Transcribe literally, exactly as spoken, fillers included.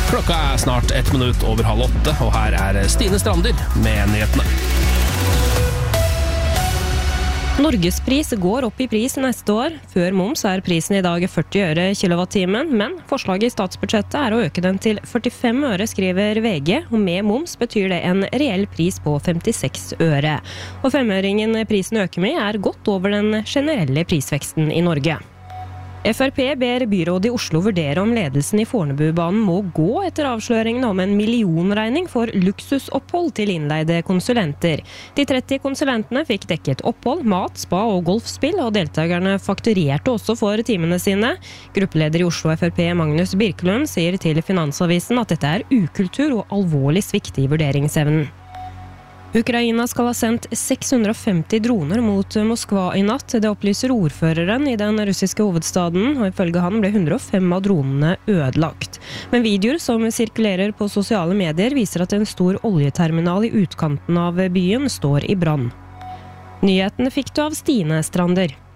Klokka er snart ett minutt over halv åtte, og her er Stine Strander med nyhetene. Norgespris går opp i pris neste år. Før moms er prisen i dag førti øre kilowattimen, men forslaget i statsbudsjettet er å øke den til førtifem øre, skriver V G, og med moms betyr det en reell pris på femtiseks øre. Og femøringen prisen øker med er godt over den generelle prisveksten i Norge. F R P ber byrådet i Oslo vurdere om ledelsen i Fornebubanen må gå etter avsløringene om en millionregning for luksusopphold til innleide konsulenter. De tretti konsulentene fikk dekket opphold, mat, spa og golfspill, og deltakerne fakturerte også for timene sine. Gruppeleder i Oslo F R P Magnus Birkelund sier til Finansavisen at dette er ukultur og alvorlig svikt i vurderingsevnen. Ukraina skal ha sendt seks hundre og femti droner mot Moskva i natt. Det opplyser ordføreren i den russiske hovedstaden, og ifølge han ble hundre og fem av dronene ødelagt. Men videoer som sirkulerer på sosiale medier viser at en stor oljeterminal i utkanten av byen står i brann. Nyhetene fikk du av Stine Strander.